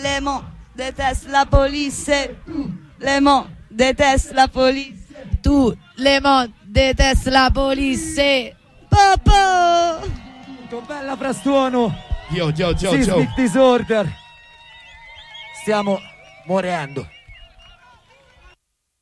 Le Mans déteste la police. Le Mans déteste la police. Tu, Le Mans déteste la police. Popo! Bella frastuono. Yo. Seismic Disorder. Stiamo morendo.